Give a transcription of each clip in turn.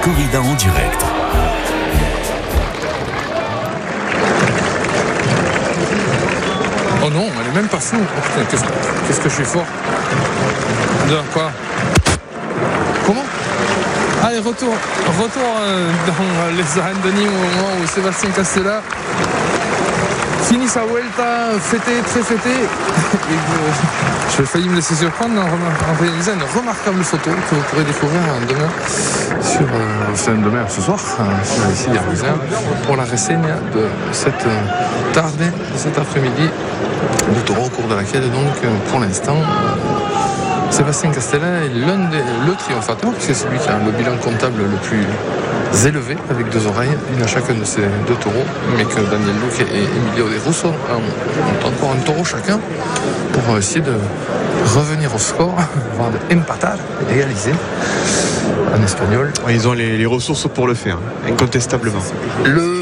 corrida en direct. Oh non, elle est même pas fou. Oh putain, qu'est-ce que je suis fort. De quoi? Comment? Allez, retour dans les arènes de Nîmes au moment où Sébastien Castella finit sa Vuelta très fêté. Je vais failli me laisser surprendre en réalisant une remarquable photo que vous pourrez découvrir demain ce soir ici à Roussin pour la reseña de cette tarde, cet après-midi de taureau au cours de laquelle donc pour l'instant Sébastien Castella est le triomphateur, puisque c'est lui qui a le bilan comptable le plus élevé, avec 2 oreilles, une à chacun de ces 2 taureaux, mais que Daniel Luque et Emilio de Russo ont encore un taureau chacun pour essayer de revenir au score, voire de empatar, égaliser en espagnol. Ils ont les ressources pour le faire, incontestablement. Le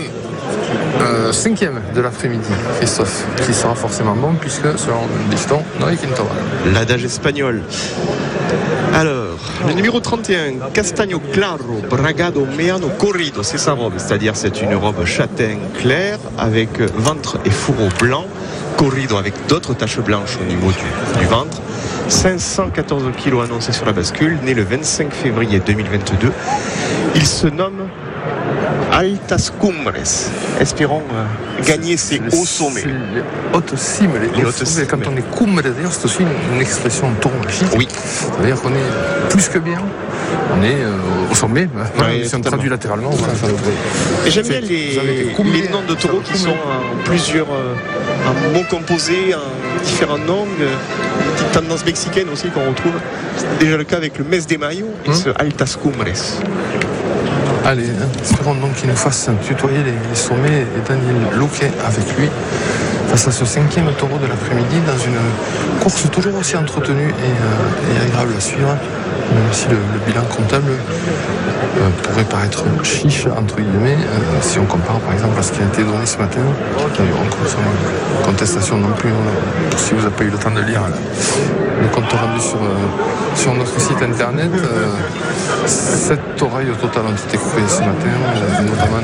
5e de l'après-midi, Christophe, qui sera forcément bon, puisque selon le dicton, Noé Quintoba. L'adage espagnol. Alors, le numéro 31, Castaño Claro, Bragado Meano Corrido, c'est sa robe, c'est-à-dire c'est une robe châtain clair avec ventre et fourreau blanc, corrido avec d'autres taches blanches au niveau du ventre. 514 kilos annoncés sur la bascule, né le 25 février 2022. Il se nomme Altas Cumbres. Espérons gagner ces hauts sommets. Les hautes cimes, les hautes sommets. Quand on est cumbre, d'ailleurs, c'est aussi une expression tauromachie. Oui. C'est-à-dire qu'on est plus que bien. On est au sommet. Oui, si on traduit latéralement. Et j'aime bien les noms de taureaux qui sont en plusieurs en mots composés, en différents noms. Une petite tendance mexicaine aussi qu'on retrouve. C'est déjà le cas avec le Mes de Mayo et ce Altas Cumbres. Allez, espérons donc qu'il nous fasse tutoyer les sommets et Daniel Luque avec lui face à ce 5e taureau de l'après-midi dans une course toujours aussi entretenue et agréable à suivre, même si le bilan comptable pourrait paraître chiche entre guillemets si on compare par exemple à ce qui a été donné ce matin, qui a eu encore sans contestation non plus, si vous n'avez pas eu le temps de lire le compte rendu sur notre site internet. 7 oreilles au total ont été coupées ce matin, notamment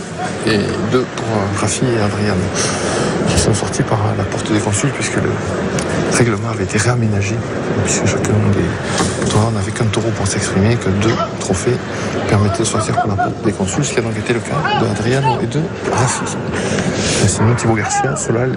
2 pour Rafi et Adrian, qui sont sortis par la porte des consuls puisque le règlement avait été réaménagé, puisque chacun des taureaux n'avait qu'un taureau pour s'exprimer, que 2 trophées permettaient de sortir par la porte des consuls, ce qui a donc été le cas de Adriano et de Rafi. Sinon Thibaut Garcia, Solal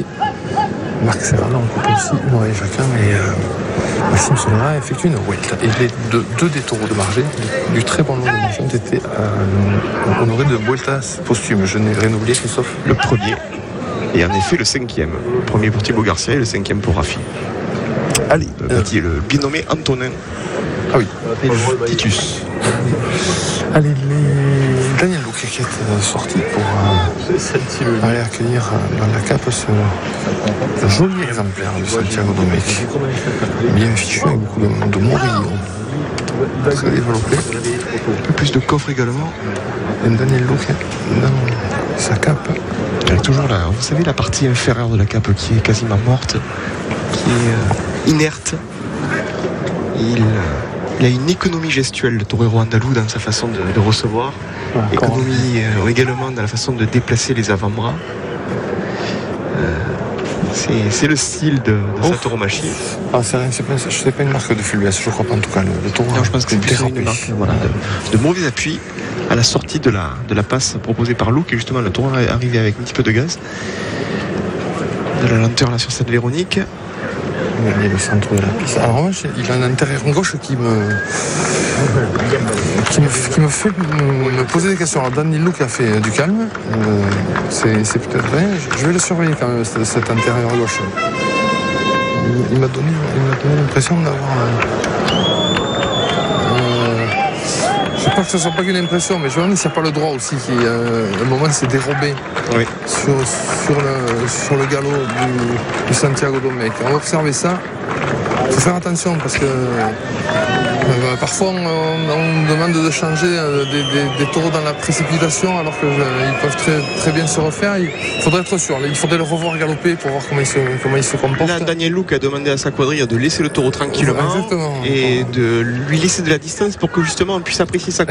et Marc Serrano ont coupé aussi une oreille chacun, et Maxime Solera a effectué une Vuelta. Et les deux des taureaux de Margé, du très bon lot de Margé, ont été honorés de Vueltas posthumes. Je n'ai rien oublié, sauf le premier. Et en effet, le 5e. Le premier pour Thibaut Garcia et le 5e pour Rafi. Allez, le bien nommé Antonin. Ah oui. Titus. Allez, Daniel Luque qui est sorti pour aller accueillir dans la cape ce joli exemplaire de Santiago Domecq. Bien fichu avec beaucoup de morillons. Très développé. Un peu plus de coffre également. Et Daniel Luque dans sa cape. Avec toujours vous savez, la partie inférieure de la cape qui est quasiment morte, qui est inerte. Il a une économie gestuelle, le torero andalou, dans sa façon de recevoir. Économie également dans la façon de déplacer les avant-bras. C'est le style de sa tauromachie. C'est pas une marque de fuluesse, je crois pas en tout cas. Le taureau, je pense que c'est plus une marque de mauvais appui à la sortie de la passe proposée par Luque, et justement le taureau est arrivé avec un petit peu de gaz, de la lenteur là sur cette Véronique. Il y a le centre de la piste. Alors moi, il a un intérieur gauche qui me fait me poser des questions. Alors Daniel Luque a fait du calme. C'est peut-être vrai. Je vais le surveiller quand même, cet intérieur gauche. Il m'a donné l'impression d'avoir... je ne sais pas que ce ne soit pas qu'une impression, mais je me demande s'il n'y a pas le droit aussi qui, à un moment, s'est dérobé sur le galop du Santiago Domecq. On va observer ça. Il faut faire attention parce que parfois on demande de changer des taureaux dans la précipitation alors qu'ils peuvent très bien se refaire. Il faudrait être sûr. Il faudrait le revoir galoper pour voir comment il se comporte. Là, Daniel Luque a demandé à sa quadrille de laisser le taureau tranquillement et de lui laisser de la distance pour que justement on puisse apprécier sa